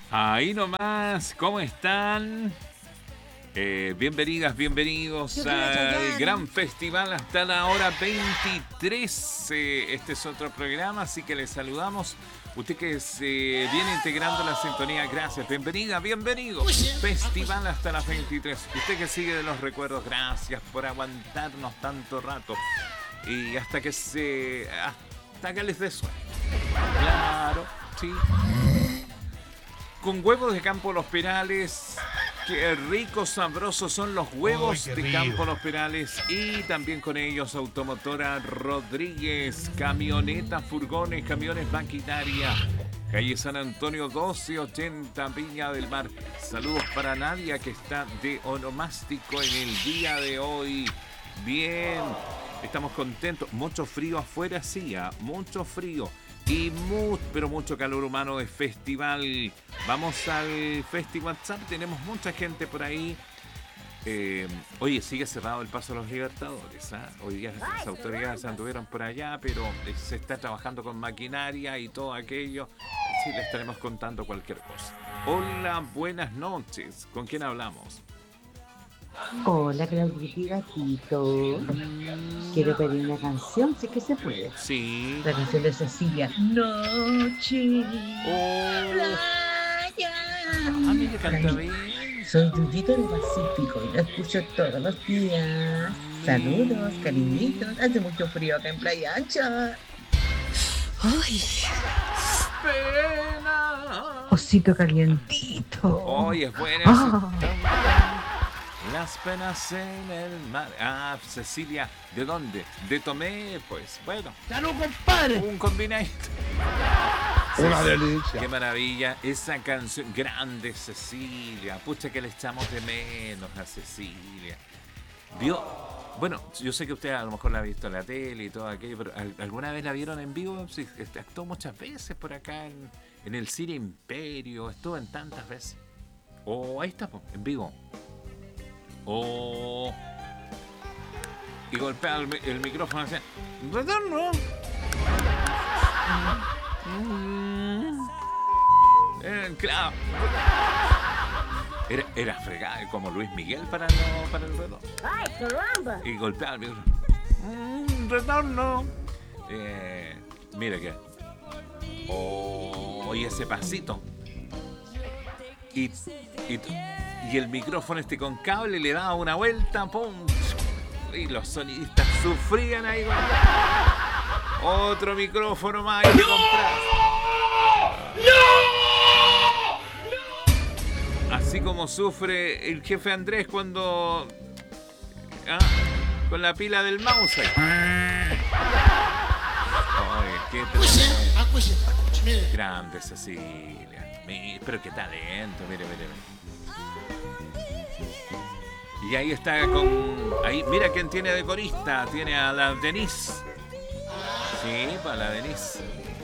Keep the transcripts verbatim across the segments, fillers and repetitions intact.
Ahí nomás, ¿cómo están? Eh, bienvenidas, bienvenidos al gran festival hasta la hora veintitrés. Eh, este es otro programa, así que les saludamos. Usted que se viene integrando la sintonía, gracias. Bienvenida, bienvenido. Festival hasta las veintitrés. Usted que sigue de los recuerdos, gracias por aguantarnos tanto rato. Y hasta que se... hasta que les dé sueño. Claro, sí. Con huevos de Campo Los Perales. Qué ricos, sabrosos son los huevos Ay, de rico. Campo Los Perales. Y también con ellos Automotora Rodríguez. Camionetas, furgones, camiones, maquinaria. Calle San Antonio doce ochenta, Viña del Mar. Saludos para Nadia, que está de onomástico en el día de hoy. Bien, estamos contentos. Mucho frío afuera, sí, ¿eh? Mucho frío. Y muy, pero mucho calor humano de festival. Vamos al Festival WhatsApp. Tenemos mucha gente por ahí. Eh, oye, sigue cerrado el paso a los Libertadores, ¿eh? Hoy día las autoridades anduvieron por allá, pero se está trabajando con maquinaria y todo aquello. Sí, le estaremos contando cualquier cosa. Hola, buenas noches. ¿Con quién hablamos? Hola, Claudita y Gatito. Quiero pedir una canción, si es que se puede. Sí. La canción de Cecilia. Noche. Oh. Playa. Ah, mira, canta bien. Soy Yuyito del Pacífico y lo escucho todos los días. Saludos, cariñitos. Hace mucho frío acá en Playa Ancha. Ay, Pena. Osito calientito. Oye, es buena Ah. esa. Las penas en el mar. Ah, Cecilia, ¿de dónde? De Tomé, pues. Bueno, ¡Salud, compadre! un combinadito. Una delicia. Qué maravilla esa canción. Grande Cecilia. Pucha que le echamos de menos a Cecilia. ¿Vio? Bueno, yo sé que usted a lo mejor la ha visto en la tele y todo aquello, pero ¿al- ¿alguna vez la vieron en vivo? Sí, este, actuó muchas veces por acá en, en el Cine Imperio. Estuvo en tantas veces. Oh, ahí está, po, en vivo. Oh. Y golpea el, mi- el micrófono así. ¡Retorno! Eh, claro. Era, era fregada como Luis Miguel para, no, para el retorno. ay, caramba. Y golpeaba el micrófono. Mm, retorno. Eh, mira que. Oh, y ese pasito. Y, y, y el micrófono este con cable le daba una vuelta. ¡Pum! Y los sonidistas sufrían ahí. Otro micrófono más hay que comprar. Así como sufre el jefe Andrés cuando... ¿ah? Con la pila del mouse ahí. Ay, qué tremendo. Grande Cecilia. Mi- Pero qué talento, mire, mire, mire. Y ahí está con... Ahí, mira quién tiene de corista. Tiene a la Denise. Sí, para la Denise.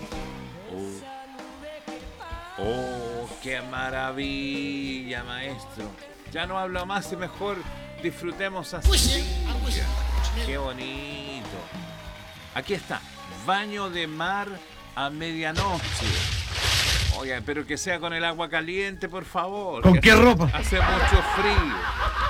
Oh. Oh, qué maravilla, maestro. Ya no hablo más y mejor disfrutemos así. Qué bonito. Aquí está. Baño de mar a medianoche. Oiga, pero que sea con el agua caliente, por favor. ¿Con Que qué hace- ropa? Hace mucho frío.